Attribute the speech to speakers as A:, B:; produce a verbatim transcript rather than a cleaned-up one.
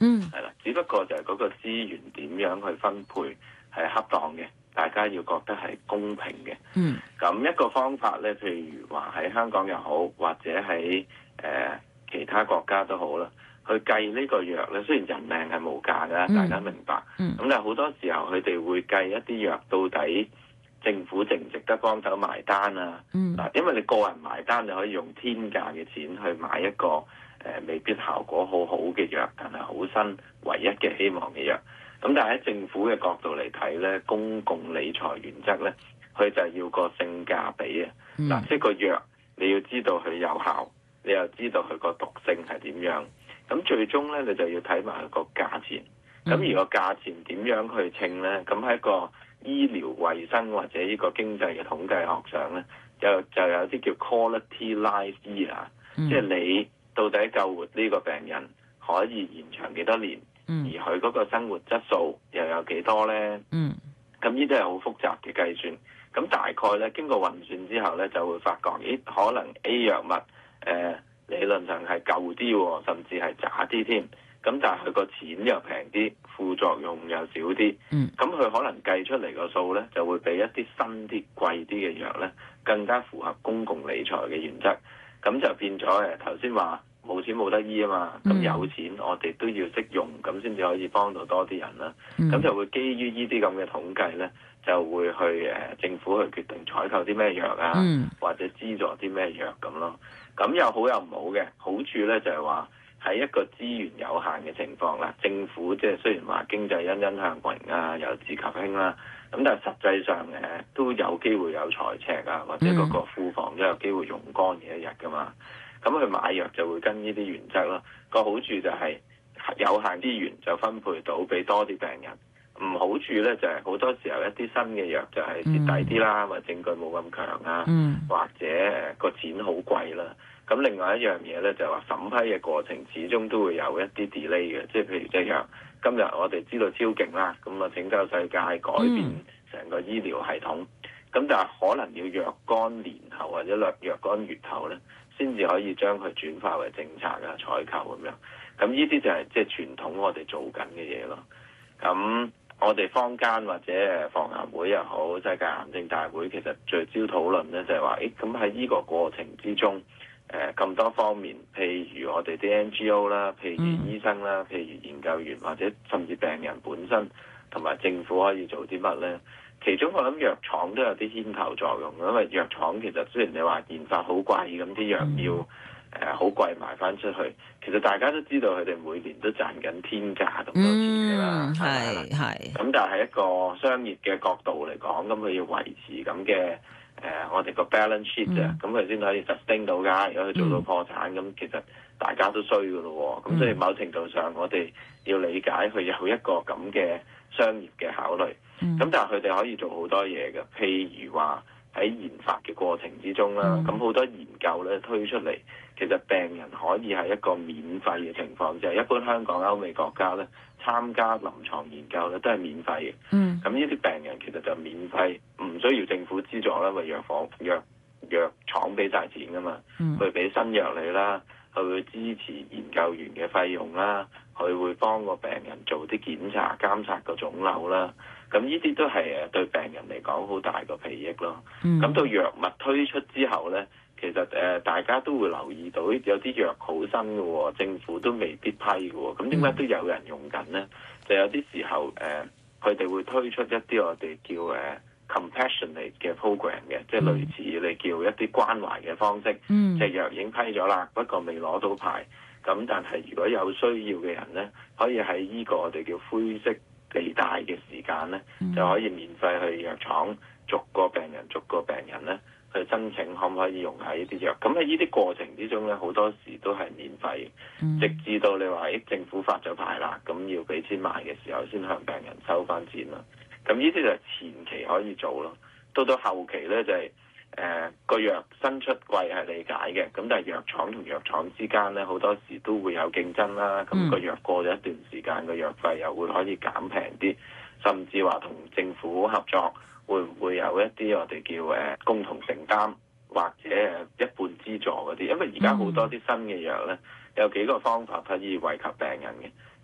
A: 嗯，
B: 係啦，只不過就係嗰個資源點樣去分配係恰當嘅，大家要覺得係公平嘅。
A: 嗯，
B: 咁一個方法咧，譬如話喺香港又好，或者喺誒、呃、其他國家都好啦，去計呢個藥咧，雖然人命係無價㗎，
A: 嗯
B: 大家明白。咁、
A: 嗯、
B: 但係好多時候佢哋會計一啲藥到底政府值唔值得幫手埋單啊？
A: 嗯，
B: 嗱，因為你個人埋單，你可以用天價嘅錢去買一個誒、呃、未必效果好好嘅藥，但係好新唯一嘅希望嘅藥。咁但係喺政府嘅角度嚟睇咧，公共理財原則咧，佢就係要個性價比啊！嗱、嗯，即係個藥你要知道佢有效，你又知道佢個毒性係點樣。咁最終咧，你就要睇埋佢個價錢。咁而個價錢點樣去稱咧？咁喺個醫療衞生或者呢個經濟嘅統計學上咧，就就有啲叫 quality life year，嗯、即係你到底救活呢個病人可以延長幾多年，嗯、而佢嗰個生活質素又有幾多咧？嗯，咁呢啲係好複雜嘅計算。咁大概咧經過運算之後咧，就會發覺，咦，可能 A 藥物誒、呃、理論上係舊啲，甚至係渣啲添。咁但係佢個錢又平啲，副作用又少啲。嗯，咁佢可能計出嚟個數咧，就會比一啲新啲、貴啲嘅藥咧，更加符合公共理財嘅原則。咁就變咗誒，頭先話冇錢冇得醫啊嘛。咁、嗯、有錢我哋都要識用，咁先至可以幫到多啲人啦。咁、嗯、就會基於呢啲咁嘅統計咧，就會去誒、呃、政府去決定採購啲咩藥啊，嗯、或者資助啲咩藥咁咯。咁有好有唔好嘅，好處咧就係話，喺一個資源有限嘅情況啦，政府即係雖然話經濟欣欣向榮啊，有志及興啦，咁但係實際上誒都有機會有財赤啊，或者嗰個庫房都有機會用乾嘅一日噶嘛。咁佢買藥就會跟呢啲原則咯。個好處就係有限資源就分配到俾多啲病人，唔好處咧就係好多時候一啲新嘅藥就係蝕底啲啦，或者證據冇咁強啊，嗯、或者誒個錢好貴啦。咁另外一樣嘢咧就係話審批嘅過程始終都會有一啲 delay 嘅，即係譬如隻藥今日我哋知道超勁啦，咁啊拯救世界改變成個醫療系統，咁、嗯、但係可能要若干年後或者若若干月後咧，先至可以將佢轉化為政策啊採購咁樣。咁呢啲就係即係傳統我哋做緊嘅嘢咯。咁我哋坊間或者防癌會又好，世界癌症大會其實聚焦討論咧就係話，誒咁喺呢個過程之中。誒咁、呃、多方面，譬如我哋啲 N G O 啦，譬如醫生啦，譬如研究員或者甚至病人本身，同埋政府可以做啲乜咧？其中我諗藥廠都有啲牽頭作用，因為藥廠其實雖然你話研發好貴，咁啲藥要誒好貴賣翻出去，其實大家都知道佢哋每年都賺緊天價咁多錢㗎啦，係係。咁但係一個商業嘅角度嚟講，咁佢要維持咁嘅。誒、呃，我哋個 balance sheet 啊，咁佢先可以 sustain 到㗎。如果佢做到破產，咁、嗯、其實大家都衰㗎咯喎。咁、嗯、所以某程度上，我哋要理解佢有一個咁嘅商業嘅考慮。咁、嗯、但係佢哋可以做好多嘢嘅，譬如話喺研發嘅過程之中啦，咁好、嗯、多研究咧推出嚟，其實病人可以係一個免費嘅情況，就係、是、一般香港、歐美國家咧。參加臨床研究咧都係免費嘅，咁呢啲病人其實就免費，唔需要政府資助啦，因為藥房藥藥廠俾晒錢噶嘛，佢俾、嗯、新藥你啦，佢會支持研究員嘅費用啦，佢會幫個病人做啲檢查、監察個腫瘤啦，咁呢啲都係誒對病人嚟講好大個裨益咯。咁、嗯、到藥物推出之後咧。其實誒、呃，大家都會留意到有啲藥好新嘅喎、哦，政府都未必批嘅喎、哦。咁點解都有人用緊咧？就有啲時候誒，佢、呃、哋會推出一啲我哋叫誒、呃、compassionate 嘅 program 嘅，即係類似你叫一啲關懷嘅方式。嗯，隻藥已經批咗啦，不過未攞到牌。咁但係如果有需要嘅人咧，可以喺呢個我哋叫灰色地帶嘅時間咧，嗯、就可以免費去藥廠逐個病人逐個病人咧。去申請可唔可以用下呢啲藥？咁喺呢啲過程之中咧，好多時都係免費，嗯、直至到你話誒政府發咗牌啦，咁要俾錢買嘅時候，先向病人收翻錢啦。咁呢啲就係前期可以做咯。到到後期咧就係誒個藥新出貴係理解嘅，咁但係藥廠同藥廠之間咧好多時都會有競爭啦。咁、嗯、個藥過咗一段時間，個藥費又會可以減平啲，甚至話同政府合作。會唔會有一啲我哋叫誒共同承擔或者一半資助嗰啲？因為而家好多啲新嘅藥咧，有幾個方法可以惠及病人嘅。